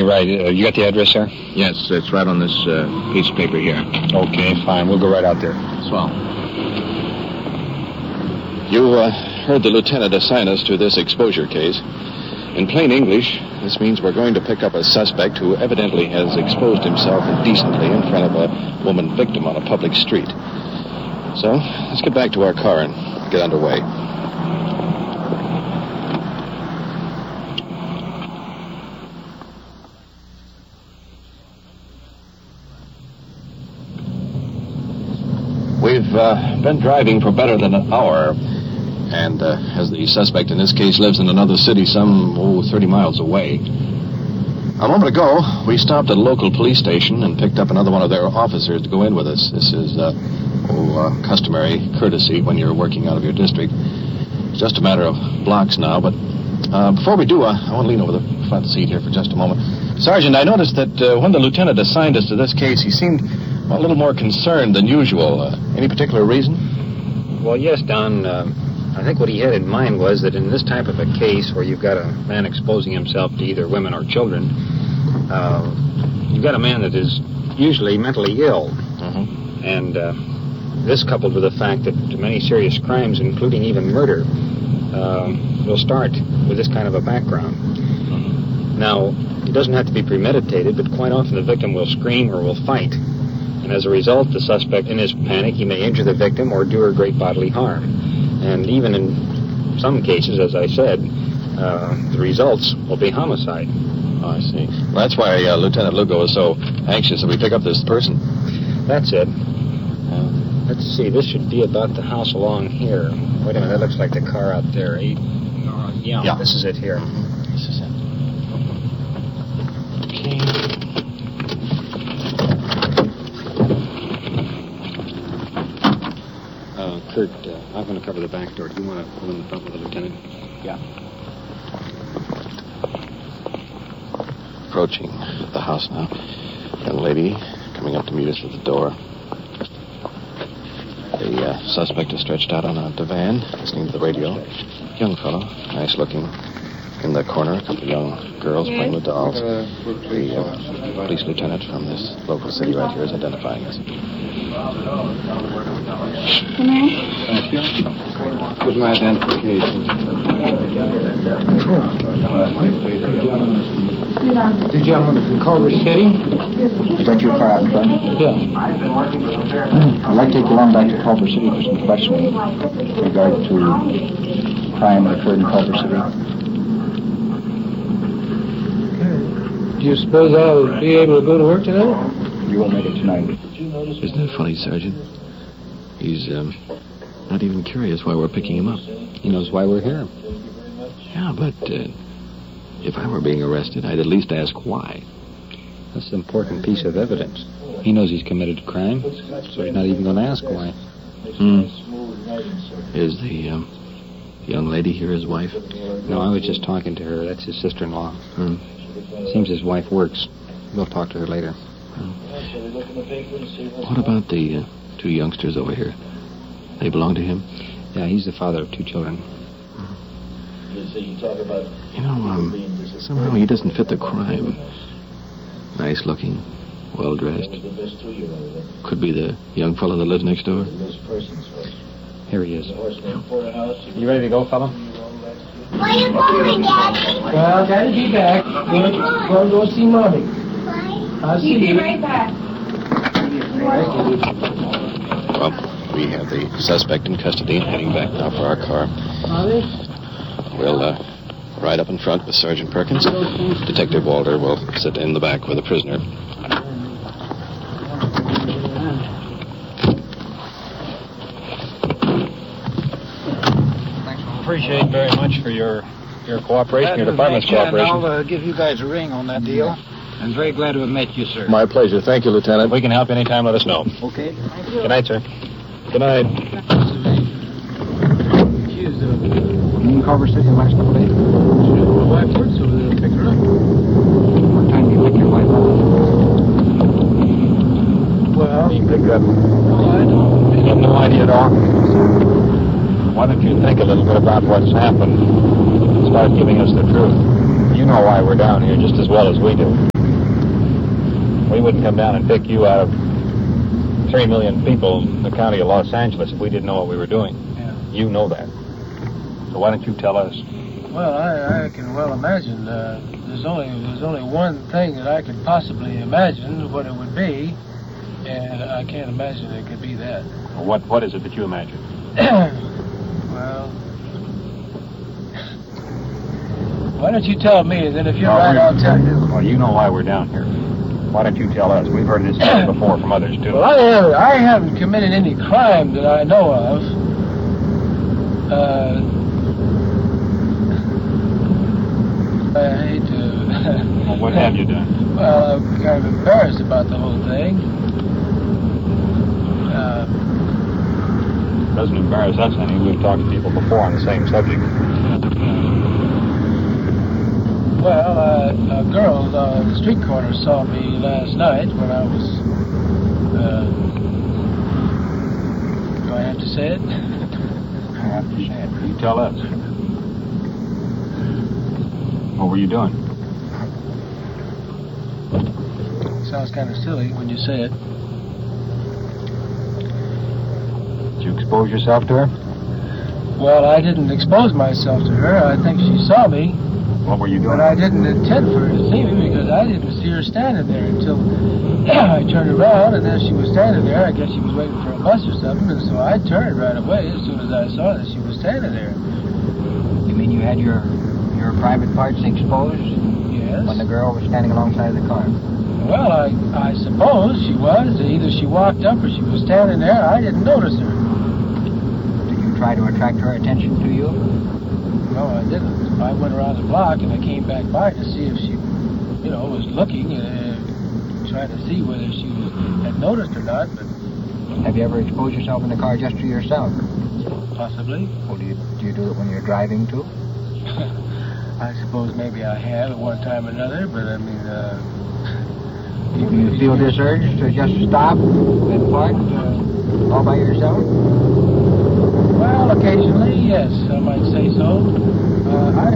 Okay, right. You got the address there? Yes, it's right on this piece of paper here. Okay, fine. We'll go right out there. Swell. You heard the lieutenant assign us to this exposure case. In plain English, this means we're going to pick up a suspect who evidently has exposed himself indecently in front of a woman victim on a public street. So, let's get back to our car and get underway. We've been driving for better than an hour, and as the suspect in this case lives in another city some 30 miles away. A moment ago, we stopped at a local police station and picked up another one of their officers to go in with us. This is customary courtesy when you're working out of your district. It's just a matter of blocks now, but before we do, I want to lean over the front seat here for just a moment. Sergeant, I noticed that when the lieutenant assigned us to this case, he seemed a little more concerned than usual. Any particular reason? Well, yes, Don. I think what he had in mind was that in this type of a case where you've got a man exposing himself to either women or children, you've got a man that is usually mentally ill. Mm-hmm. And this coupled with the fact that many serious crimes, including even murder, will start with this kind of a background. Mm-hmm. Now, it doesn't have to be premeditated, but quite often the victim will scream or will fight. And as a result, the suspect, in his panic, he may injure the victim or do her great bodily harm. And even in some cases, as I said, the results will be homicide. Oh, I see. Well, that's why Lieutenant Lugo was so anxious that we pick up this person. That's it. Let's see, this should be about the house along here. Wait a minute, that looks like the car out there. Yeah, this is it here. This is it. Okay. Kurt, I'm going to cover the back door. Do you want to pull in the front with the lieutenant? Yeah. Approaching the house now. Young lady coming up to meet us at the door. The suspect is stretched out on a divan, listening to the radio. Young fellow, nice looking. In the corner, a couple of young girls playing with dolls. The police lieutenant from this local city right here is identifying us. Can I? Thank you. Here's my identification. The gentleman from Culver City? Is that your car out in front? Yeah. I'd like to take you along back to Culver City for some questioning with regard to crime that occurred in Culver City. Do you suppose I'll be able to go to work tonight? You won't make it tonight. Isn't it funny, Sergeant? He's not even curious why we're picking him up. He knows why we're here. Yeah, but if I were being arrested, I'd at least ask why. That's an important piece of evidence. He knows he's committed a crime, so he's not even going to ask why. Is the young lady here his wife? No, I was just talking to her. That's his sister-in-law. Seems his wife works. We'll talk to her later. What about the two youngsters over here? They belong to him? Yeah, he's the father of 2 children. Somehow he doesn't fit the crime. Nice looking, well dressed. Could be the young fellow that lives next door. Here he is. You ready to go, fella? Where are you going, Daddy? Well, Daddy'll be back. We're going to go see Mommy. I'll see you. Be right back. Well, we have the suspect in custody and heading back now for our car. Mommy? We'll ride up in front with Sergeant Perkins. Detective Walter will sit in the back with the prisoner. Appreciate very much for your cooperation, your department's cooperation. I'll give you guys a ring on that deal. I'm very glad to have met you, sir. My pleasure. Thank you, Lieutenant. If we can help you anytime, let us know. Okay. Good night, sir. Good night. You in Culver City last night? My wife works over there. Pick her up. What time do you pick your wife up? Well, You pick up. I don't. You have no idea at all. Why don't you think a little bit about what's happened and start giving us the truth? You know why we're down here just as well as we do. We wouldn't come down and pick you out of 3 million people in the county of Los Angeles if we didn't know what we were doing. Yeah. You know that. So why don't you tell us? Well, I can well imagine. There's only one thing that I could possibly imagine what it would be, and I can't imagine it could be that. Well, what is it that you imagine? Well, why don't you tell me, and then if you're right, I'll tell you. Well, you know why we're down here. Why don't you tell us? We've heard this story before from others, too. Well, I haven't committed any crime that I know of. I hate to... Well, what have you done? Well, I'm kind of embarrassed about the whole thing. It doesn't embarrass us any. We've talked to people before on the same subject. Well, a girl on the street corner saw me last night when I was... do I have to say it? I have to say it. You tell us. What were you doing? Sounds kind of silly when you say it. Did you expose yourself to her? Well, I didn't expose myself to her. I think she saw me. What were you doing? But I didn't intend for her to see me because I didn't see her standing there until I turned around, and there she was standing there. I guess she was waiting for a bus or something, and so I turned right away as soon as I saw that she was standing there. You mean you had your private parts exposed? Yes. When the girl was standing alongside the car? Well, I suppose she was. Either she walked up or she was standing there. I didn't notice her. Did you try to attract her attention to you? No, I didn't. I went around the block and I came back by to see if she, was looking, trying to see whether she had noticed or not, but... Have you ever exposed yourself in the car just to yourself? Possibly. Or do you do it when you're driving, too? I suppose maybe I have at one time or another, but I mean, Do you feel this urge to just stop and park all by yourself? Well, occasionally, yes, I might say so. I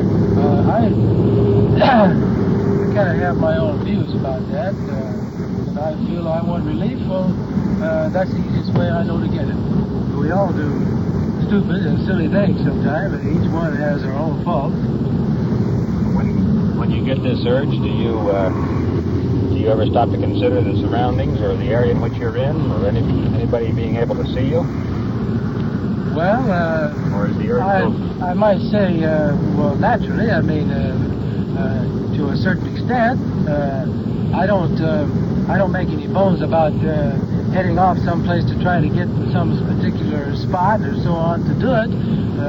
kind of have my own views about that, and I feel I want relief. Well, that's the easiest way I know to get it. We all do stupid and silly things sometimes, and each one has their own faults. When you get this urge, do you ever stop to consider the surroundings or the area in which you're in, or anybody being able to see you? Well, or is the urge I might say, well, naturally, I mean, to a certain extent, I don't make any bones about heading off someplace to try to get some particular spot or so on to do it.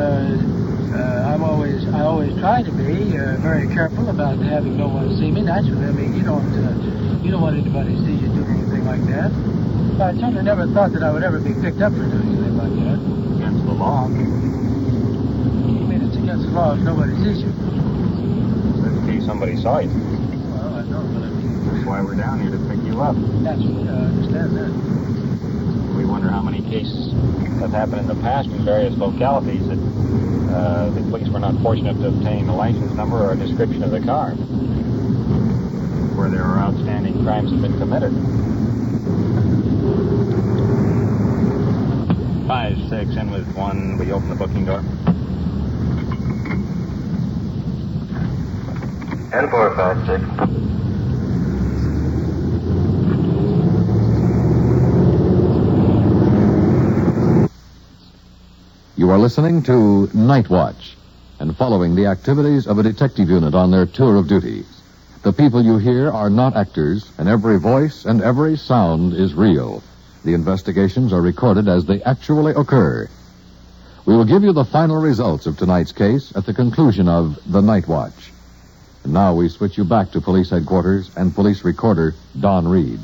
I always try to be very careful about having no one see me. Naturally, I mean, you don't want anybody to see you do anything like that. But I certainly never thought that I would ever be picked up for doing anything like that. against the law? I mean, it's against the law if nobody sees you. In case somebody saw you. Well, I know, but I mean, That's why we're down here, to pick you up. naturally, I understand that. We wonder how many cases have happened in the past in various localities that the police were not fortunate to obtain a license number or a description of the car, where there are outstanding crimes have been committed. 5-6, in with 1. We open the booking door. And 4-5-6. You are listening to Night Watch and following the activities of a detective unit on their tour of duty. The people you hear are not actors, and every voice and every sound is real. The investigations are recorded as they actually occur. We will give you the final results of tonight's case at the conclusion of The Night Watch. And now we switch you back to police headquarters and police recorder Don Reed.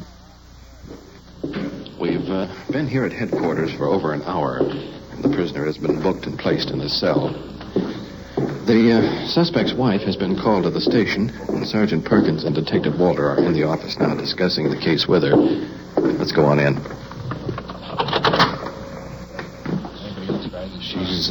We've been here at headquarters for over an hour, and the prisoner has been booked and placed in his cell. The suspect's wife has been called to the station, and Sergeant Perkins and Detective Walter are in the office now discussing the case with her. Let's go on in. She's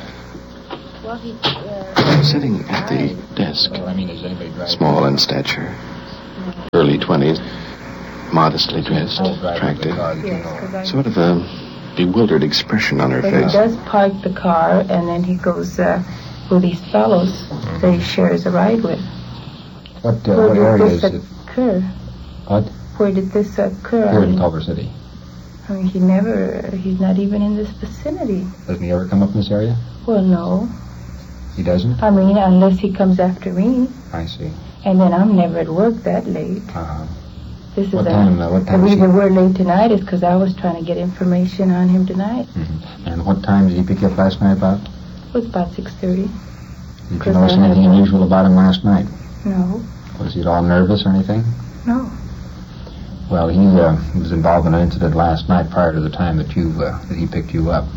sitting at the desk, small in stature, early 20s. modestly dressed, attractive. Yes, 'cause I... Sort of a bewildered expression on her But face. he does park the car, and then he goes with these fellows that he shares a ride with. What Where area did is this it? occur? What? Where did this occur? Here in Culver City. I mean, he's not even in this vicinity. Doesn't he ever come up in this area? Well, no. He doesn't? I mean, unless he comes after me, I see. and then I'm never at work that late. Uh-huh. This is What time the is he? reason we're late tonight is because I was trying to get information on him tonight. Mm-hmm. And what time did he pick you up last night about? It was about 6:30. Did you notice anything unusual about him last night? No. Was he at all nervous or anything? No. Well, he was involved in an incident last night prior to the time that he picked you up.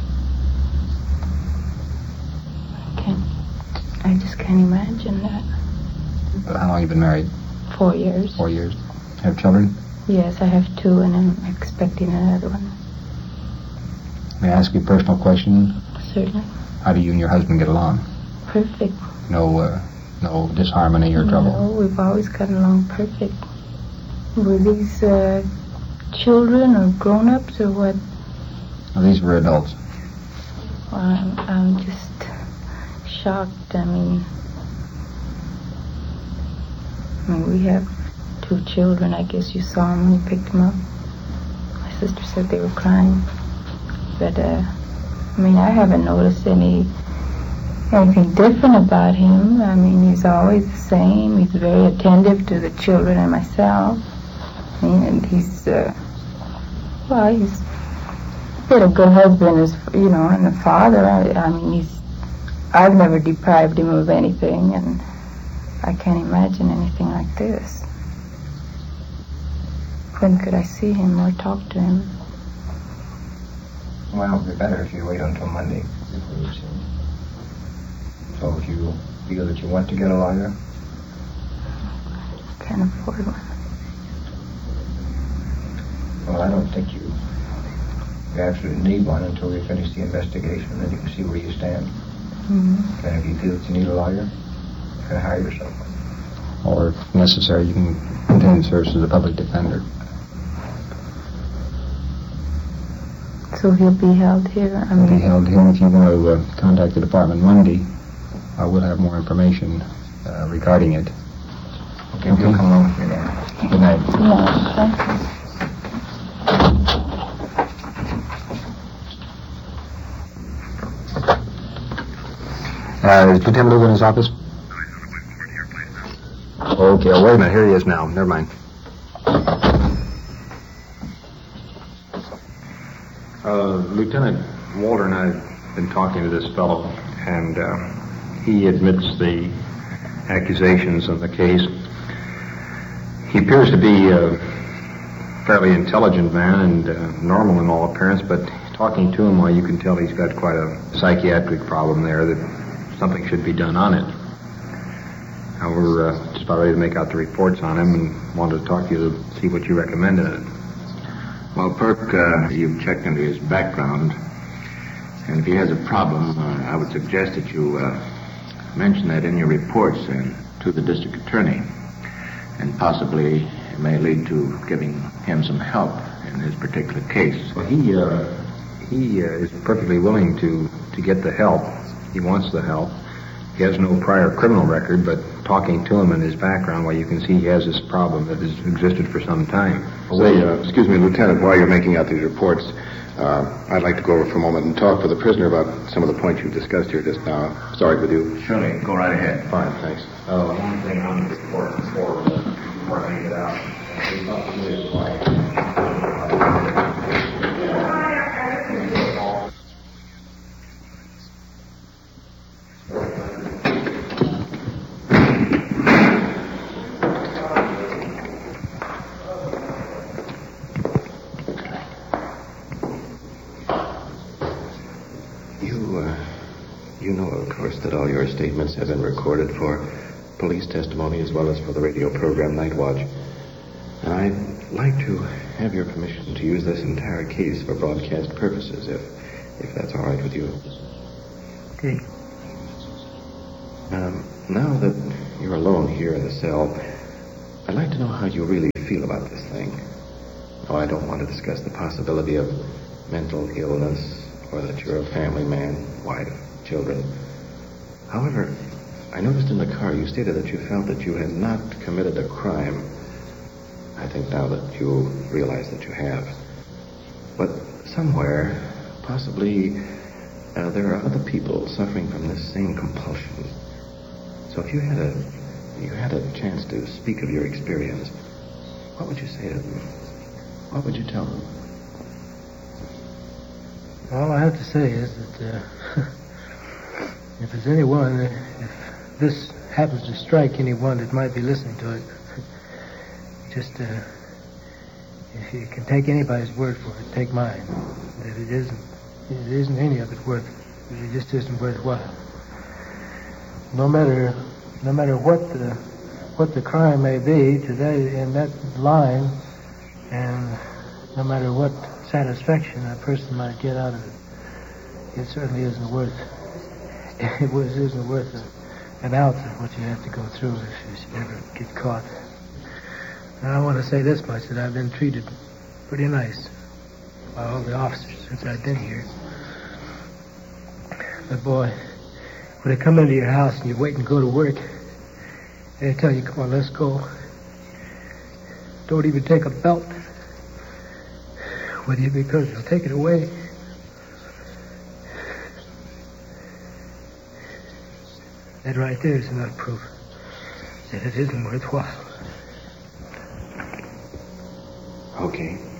I just can't imagine that. How long have you been married? 4 years. 4 years. Have children? Yes, I have 2, and I'm expecting another one. May I ask you a personal question? Certainly. How do you and your husband get along? Perfect. No disharmony or trouble? No, we've always gotten along perfect. Were these children or grown-ups or what? Well, these were adults. Well, I'm just shocked. I mean, we have 2 children. I guess you saw them when you picked them up. My sister said they were crying. But, I haven't noticed anything different about him. I mean, he's always the same. He's very attentive to the children and myself. And he's been a good husband, and a father. I've never deprived him of anything, and I can't imagine anything like this. When could I see him or talk to him? Well, it would be better if you wait until Monday before you see him. So if you feel that you want to get a lawyer? I can't afford one. Well, I don't think you absolutely need one until we finish the investigation, and then you can see where you stand. Mm-hmm. And if you feel that you need a lawyer, you can hire yourself one. Or, if necessary, you can continue service as a public defender. So he'll be held here? He'll be held here. If you want to contact the department Monday, I will have more information regarding it. Okay, you'll come along with me then. Good night. Yeah, thank you. Is Lieutenant Lugo in his office? Okay, well, wait a minute. Here he is now. Never mind. Lieutenant Walter and I have been talking to this fellow, and he admits the accusations in the case. He appears to be a fairly intelligent man and normal in all appearance, but talking to him, well, you can tell he's got quite a psychiatric problem there, that something should be done on it. Now, we're just about ready to make out the reports on him and wanted to talk to you to see what you recommend in it. Well, Perk, you've checked into his background, and if he has a problem, I would suggest that you mention that in your reports and to the district attorney, and possibly it may lead to giving him some help in his particular case. Well, he is perfectly willing to get the help. He wants the help. He has no prior criminal record, but talking to him and his background, well, you can see he has this problem that has existed for some time. Excuse me, Lieutenant, while you're making out these reports, I'd like to go over for a moment and talk with the prisoner about some of the points you've discussed here just now. Sorry with you. Surely, go right ahead. Fine, thanks. One thing on the report before I hang it out. You know, of course, that all your statements have been recorded for police testimony as well as for the radio program Night Watch. And I'd like to have your permission to use this entire case for broadcast purposes, if that's all right with you. Okay. Now that you're alone here in the cell, I'd like to know how you really feel about this thing. Oh, I don't want to discuss the possibility of mental illness or that you're a family man, wife, children. However, I noticed in the car you stated that you felt that you had not committed a crime. I think now that you realize that you have. But somewhere, possibly, there are other people suffering from this same compulsion. So if you had a chance to speak of your experience, what would you say to them? What would you tell them? All I have to say is that if there's anyone, if this happens to strike anyone that might be listening to it, just if you can take anybody's word for it, take mine. That it isn't any of it worth. It just isn't worthwhile. No matter what the crime may be today in that line, and no matter what satisfaction a person might get out of it, it certainly isn't worth an ounce of what you have to go through if you should ever get caught. Now, I want to say this much, that I've been treated pretty nice by all the officers since I've been here. But boy, when they come into your house and you're waiting to go to work, they tell you, come on, let's go. Don't even take a belt with you because they'll take it away. That right there is enough proof that it isn't worthwhile. Okay.